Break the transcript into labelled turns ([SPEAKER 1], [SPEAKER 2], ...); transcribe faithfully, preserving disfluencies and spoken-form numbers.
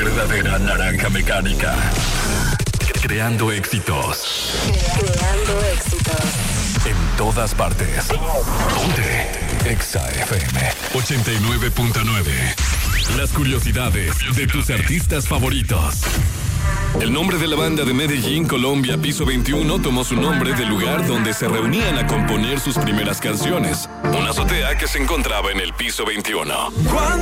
[SPEAKER 1] verdadera naranja mecánica. Creando éxitos.
[SPEAKER 2] Creando éxitos.
[SPEAKER 1] En todas partes. Ponte Exa F M ochenta y nueve punto nueve. Las curiosidades de tus artistas favoritos. El nombre de la banda de Medellín, Colombia, Piso veintiuno, tomó su nombre del lugar donde se reunían a componer sus primeras canciones, una azotea que se encontraba en el Piso veintiuno.
[SPEAKER 3] Cuando